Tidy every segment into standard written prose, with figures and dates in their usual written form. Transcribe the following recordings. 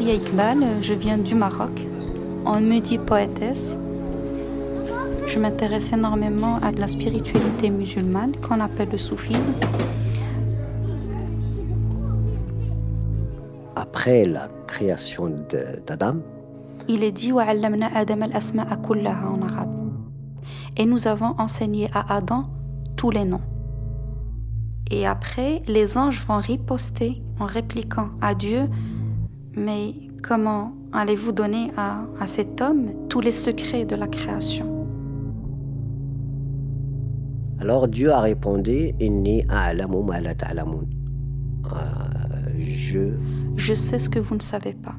Lamia Iqbal, je viens du Maroc. On me dit poétesse. Je m'intéresse énormément à la spiritualité musulmane qu'on appelle le soufisme. Après la création d'Adam, il est dit وَعَلَّمْنَا آدَمَ الْأَسْمَاءَ كُلَّهَا en arabe. Et nous avons enseigné à Adam tous les noms. Et après, les anges vont riposter en répliquant à Dieu, mais comment allez-vous donner à cet homme tous les secrets de la création? Alors Dieu a répondu Inni a'lamu ma la ta'lamun. Je sais ce que vous ne savez pas.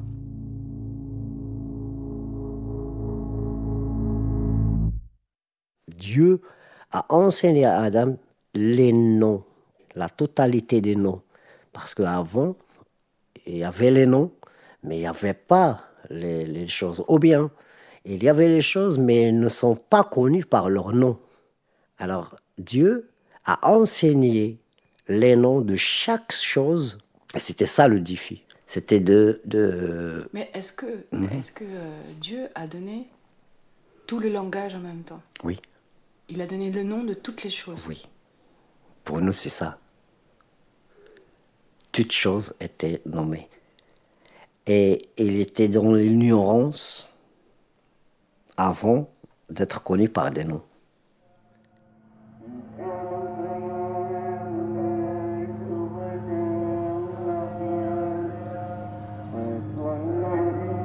Dieu a enseigné à Adam les noms, la totalité des noms. Parce qu'avant, il y avait les noms, mais il n'y avait pas les choses. Ou bien, il y avait les choses, mais elles ne sont pas connues par leur nom. Alors, Dieu a enseigné les noms de chaque chose. Et c'était ça le défi. C'était de... Mais est-ce que Dieu a donné tout le langage en même temps? Oui. Il a donné le nom de toutes les choses. Oui. Pour nous, c'est ça. Toutes choses étaient nommées. Et il était dans l'ignorance avant d'être connu par des noms.